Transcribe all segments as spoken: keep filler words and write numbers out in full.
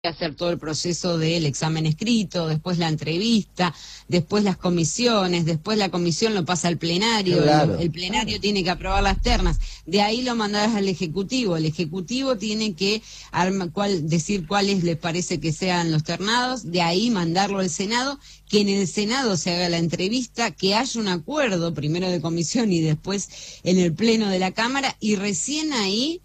hacer todo el proceso del examen escrito, después la entrevista, después las comisiones, después la comisión lo pasa al plenario, claro, el, el plenario claro. tiene que aprobar las ternas, de ahí lo mandarás al Ejecutivo, el Ejecutivo tiene que arma, cuál, decir cuáles les parece que sean los ternados, de ahí mandarlo al Senado, que en el Senado se haga la entrevista, que haya un acuerdo, primero de comisión y después en el Pleno de la Cámara, y recién ahí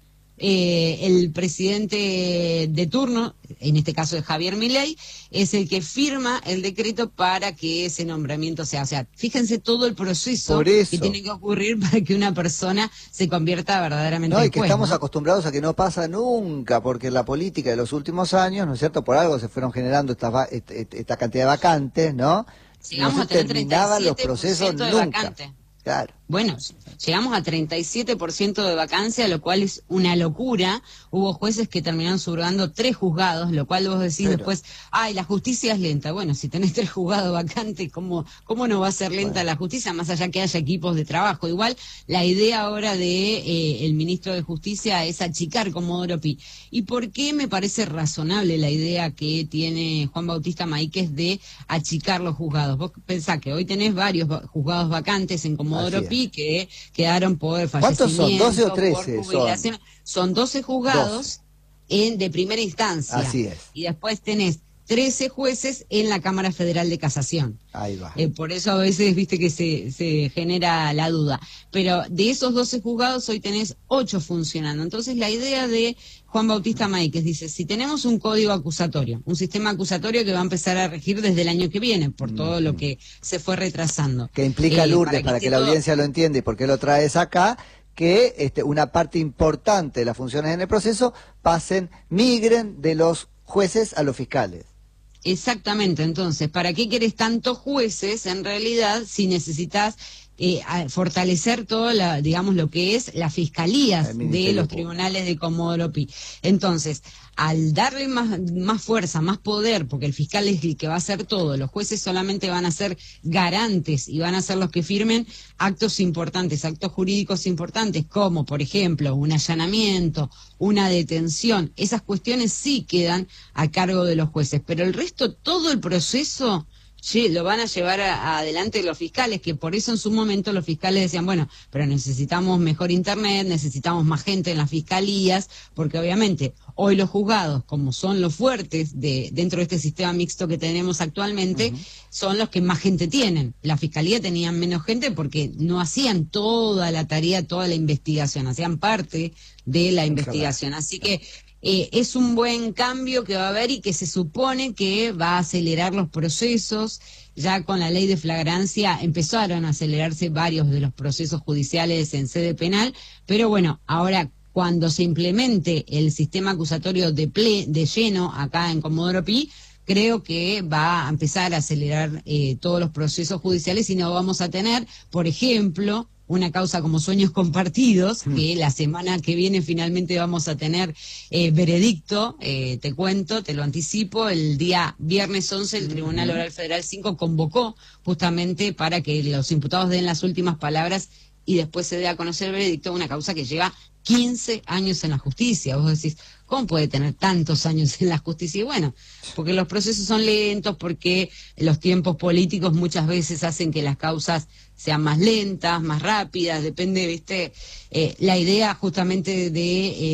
Eh, el presidente de turno, en este caso de Javier Milei, es el que firma el decreto para que ese nombramiento sea. O sea, fíjense todo el proceso que tiene que ocurrir para que una persona se convierta verdaderamente no, en y que juez, estamos ¿no? acostumbrados a que no pasa nunca, porque en la política de los últimos años, ¿no es cierto? Por algo se fueron generando esta, esta, esta cantidad de vacantes, ¿no? Llegamos No se a tener terminaban los treinta y siete por procesos ciento de nunca. vacante. Claro. Bueno, llegamos a treinta y siete por ciento de vacancia, lo cual es una locura. Hubo jueces que terminaron subrogando tres juzgados, lo cual vos decís Pero, después, ay, la justicia es lenta. Bueno, si tenés tres juzgados vacantes, ¿cómo, cómo no va a ser lenta bueno. la justicia? Más allá que haya equipos de trabajo. Igual, la idea ahora de eh, el ministro de Justicia es achicar Comodoro Pi. ¿Y por qué me parece razonable la idea que tiene Juan Bautista Maíquez de achicar los juzgados? Vos pensá que hoy tenés varios juzgados vacantes en Comodoro Pi que quedaron por fallecimiento. ¿Cuántos son? ¿doce o trece? Por jubilación. Son, son doce juzgados doce. En, de primera instancia. Así es. Y después tenés trece jueces en la Cámara Federal de Casación. Ahí va. Eh, por eso a veces viste que se, se genera la duda. Pero de esos doce juzgados hoy tenés ocho funcionando. Entonces la idea de Juan Bautista Maíquez dice, si tenemos un código acusatorio, un sistema acusatorio que va a empezar a regir desde el año que viene, por todo mm. lo que se fue retrasando. Que implica eh, Lourdes, para que, para que la todo... audiencia lo entienda y por qué lo traes acá, que este, una parte importante de las funciones en el proceso pasen, migren de los jueces a los fiscales. Exactamente, entonces, ¿para qué querés tantos jueces en realidad si necesitas eh, fortalecer todo, la, digamos, lo que es las fiscalías de los tribunales de Comodoro Pi? Entonces, al darle más, más fuerza, más poder, porque el fiscal es el que va a hacer todo, los jueces solamente van a ser garantes y van a ser los que firmen actos importantes, actos jurídicos importantes, como por ejemplo un allanamiento, una detención, esas cuestiones sí quedan a cargo de los jueces, pero el resto, todo el proceso sí, lo van a llevar a, a adelante los fiscales, que por eso en su momento los fiscales decían, bueno, pero necesitamos mejor internet, necesitamos más gente en las fiscalías, porque obviamente hoy los juzgados, como son los fuertes de dentro de este sistema mixto que tenemos actualmente, uh-huh. son los que más gente tienen. La fiscalía tenían menos gente porque no hacían toda la tarea, toda la investigación, hacían parte de la investigación. Así que Eh, es un buen cambio que va a haber y que se supone que va a acelerar los procesos. Ya con la ley de flagrancia empezaron a acelerarse varios de los procesos judiciales en sede penal, pero bueno, ahora cuando se implemente el sistema acusatorio de, ple, de lleno acá en Comodoro Pi, creo que va a empezar a acelerar eh, todos los procesos judiciales y no vamos a tener, por ejemplo, una causa como Sueños Compartidos, que la semana que viene finalmente vamos a tener eh, veredicto, eh, te cuento, te lo anticipo, el día viernes once el Tribunal Oral Federal cinco convocó justamente para que los imputados den las últimas palabras y después se dé a conocer el veredicto de una causa que lleva quince años en la justicia. Vos decís, ¿cómo puede tener tantos años en la justicia? Y bueno, porque los procesos son lentos, porque los tiempos políticos muchas veces hacen que las causas sean más lentas, más rápidas, depende, viste, eh, la idea justamente de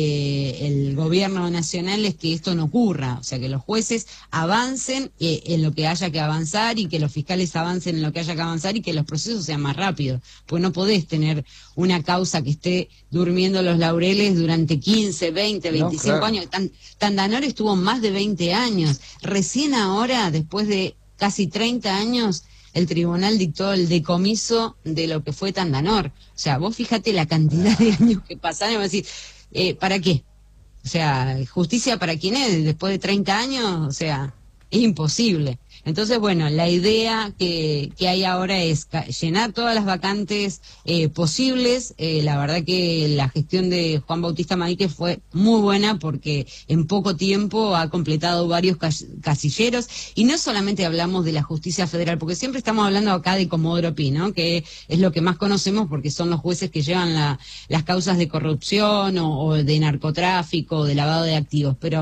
eh, el gobierno nacional es que esto no ocurra, o sea, que los jueces avancen eh, en lo que haya que avanzar y que los fiscales avancen en lo que haya que avanzar y que los procesos sean más rápidos, pues no podés tener una causa que esté durmiendo los laureles durante quince, veinte, veinticinco no, claro. años. Tan, Tandanor estuvo más de veinte años, recién ahora, después de casi treinta años, el tribunal dictó el decomiso de lo que fue Tandanor. O sea, vos fíjate la cantidad de años que pasaron y vas a decir, eh, ¿para qué? O sea, ¿justicia para quién es? Después de treinta años, o sea, es imposible. Entonces, bueno, la idea que, que hay ahora es llenar todas las vacantes eh, posibles. Eh, la verdad que la gestión de Juan Bautista Maíquez fue muy buena porque en poco tiempo ha completado varios casilleros. Y no solamente hablamos de la justicia federal, porque siempre estamos hablando acá de Comodoro Pi, ¿no? Que es lo que más conocemos porque son los jueces que llevan la, las causas de corrupción o, o de narcotráfico, o de lavado de activos. Pero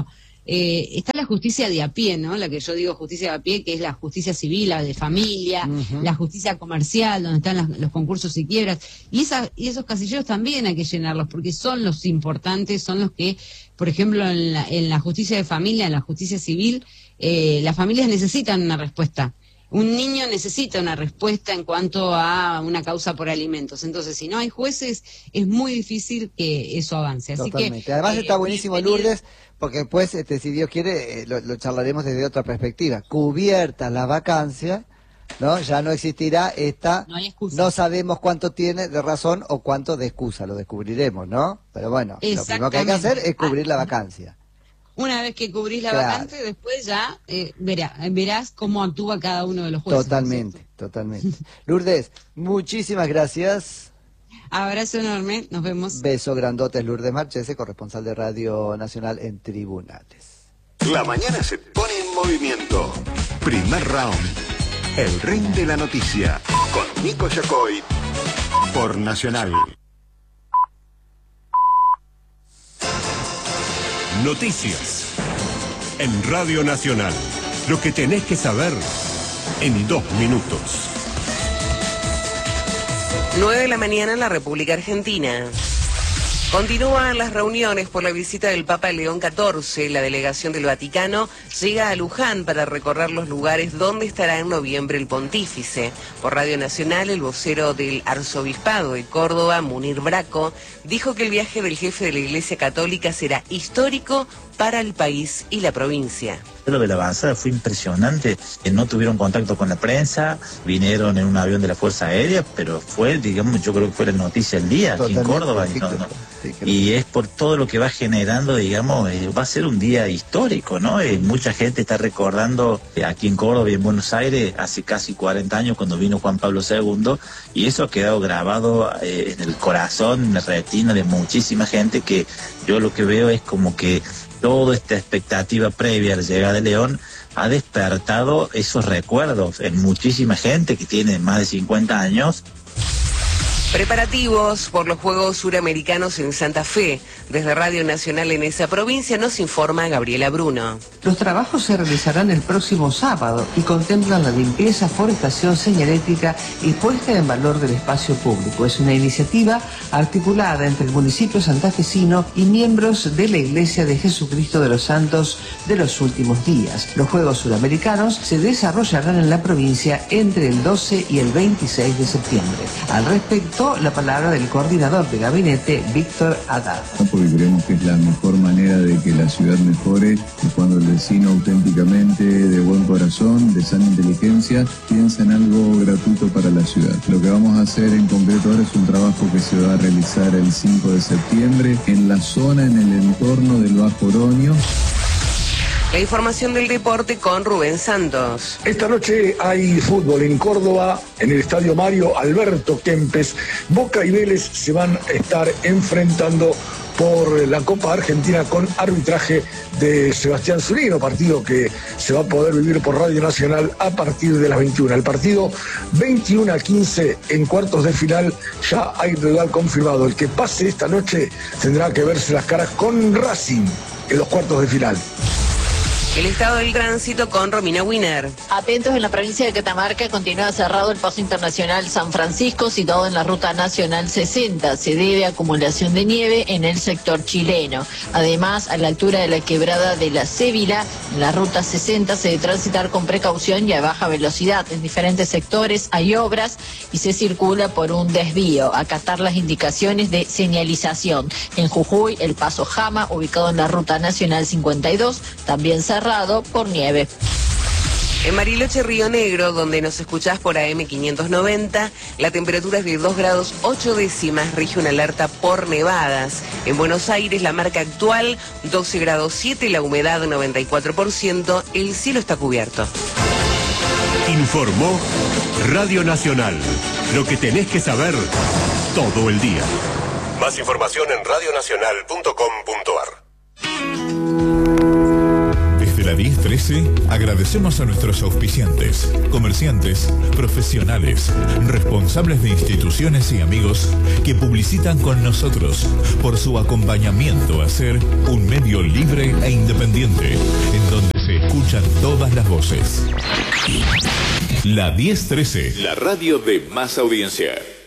eh, está la justicia de a pie, ¿no? La que yo digo justicia de a pie, que es la justicia civil, la de familia, uh-huh. la justicia comercial, donde están las, los concursos y quiebras, y, esa, y esos casilleros también hay que llenarlos, porque son los importantes, son los que, por ejemplo, en la, en la justicia de familia, en la justicia civil, eh, las familias necesitan una respuesta. Un niño necesita una respuesta en cuanto a una causa por alimentos. Entonces, si no hay jueces, es muy difícil que eso avance. Así Totalmente. Que, Además eh, está buenísimo, Lourdes, porque después, este, si Dios quiere, eh, lo, lo charlaremos desde otra perspectiva. Cubierta la vacancia, ¿no? Ya no existirá esta, no hay excusa. No sabemos cuánto tiene de razón o cuánto de excusa, lo descubriremos, ¿no? Pero bueno, lo primero que hay que hacer es cubrir la vacancia. Una vez que cubrís la claro. vacante, después ya eh, verá, verás cómo actúa cada uno de los jueces. Totalmente, ¿no? Totalmente. Lourdes, muchísimas gracias. Abrazo enorme, nos vemos. Beso grandotes, Lourdes Marchese, corresponsal de Radio Nacional en Tribunales. La mañana se pone en movimiento. Primer round. El ring de la noticia. Con Nico Yacoy. Por Nacional. Noticias. En Radio Nacional. Lo que tenés que saber en dos minutos. nueve de la mañana en la República Argentina. Continúan las reuniones por la visita del Papa León catorce. La delegación del Vaticano llega a Luján para recorrer los lugares donde estará en noviembre el pontífice. Por Radio Nacional, el vocero del Arzobispado de Córdoba, Munir Braco, dijo que el viaje del jefe de la Iglesia Católica será histórico para el país y la provincia. Lo de la avanzada fue impresionante, no tuvieron contacto con la prensa, vinieron en un avión de la Fuerza Aérea, pero fue, digamos, yo creo que fue la noticia del día aquí en Córdoba. Y, no, no. y es por todo lo que va generando, digamos, eh, va a ser un día histórico, ¿no? Eh, mucha gente está recordando eh, aquí en Córdoba y en Buenos Aires hace casi cuarenta años cuando vino Juan Pablo segundo, y eso ha quedado grabado eh, en el corazón, en la retina de muchísima gente, que yo lo que veo es como que toda esta expectativa previa a la llegada de León ha despertado esos recuerdos en muchísima gente que tiene más de cincuenta años. Preparativos por los Juegos Suramericanos en Santa Fe. Desde Radio Nacional en esa provincia nos informa Gabriela Bruno. Los trabajos se realizarán el próximo sábado y contemplan la limpieza, forestación, señalética y puesta en valor del espacio público. Es una iniciativa articulada entre el municipio santafesino y miembros de la Iglesia de Jesucristo de los Santos de los Últimos Días. Los Juegos Suramericanos se desarrollarán en la provincia entre el doce y el veintiséis de septiembre. Al respecto, la palabra del coordinador de gabinete, Víctor Haddad. Porque creemos que es la mejor manera de que la ciudad mejore, es cuando el vecino auténticamente, de buen corazón, de sana inteligencia, piensa en algo gratuito para la ciudad. Lo que vamos a hacer en concreto ahora es un trabajo que se va a realizar el cinco de septiembre en la zona, en el entorno del Bajo Oroño. La información del deporte con Rubén Santos. Esta noche hay fútbol en Córdoba, en el estadio Mario Alberto Kempes. Boca y Vélez se van a estar enfrentando por la Copa Argentina con arbitraje de Sebastián Zurino, partido que se va a poder vivir por Radio Nacional a partir de las veintiuna. El partido veintiuno a quince en cuartos de final, ya hay rival confirmado. El que pase esta noche tendrá que verse las caras con Racing en los cuartos de final. El estado del tránsito con Romina Wiener. Atentos, en la provincia de Catamarca continúa cerrado el paso internacional San Francisco, situado en la ruta nacional sesenta. Se debe a acumulación de nieve en el sector chileno. Además, a la altura de la quebrada de la Cévila, en la ruta sesenta se debe transitar con precaución y a baja velocidad. En diferentes sectores hay obras y se circula por un desvío. Acatar las indicaciones de señalización. En Jujuy, el paso Jama, ubicado en la ruta nacional cincuenta y dos, también cerrado por nieve. En Bariloche, Río Negro, donde nos escuchás por A M quinientos noventa, la temperatura es de dos grados ocho décimas, rige una alerta por nevadas. En Buenos Aires, la marca actual doce grados siete, la humedad noventa y cuatro por ciento, el cielo está cubierto. Informó Radio Nacional, lo que tenés que saber todo el día. Más información en radio nacional punto com punto ar. Desde la diez trece agradecemos a nuestros auspiciantes, comerciantes, profesionales, responsables de instituciones y amigos que publicitan con nosotros por su acompañamiento a ser un medio libre e independiente en donde se escuchan todas las voces. La diez trece, la radio de más audiencia.